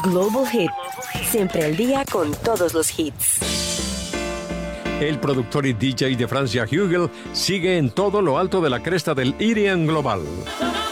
Global Hit. Siempre al día con todos los hits. El productor y DJ de Francia, Hugel, sigue en todo lo alto de la cresta del EDM global.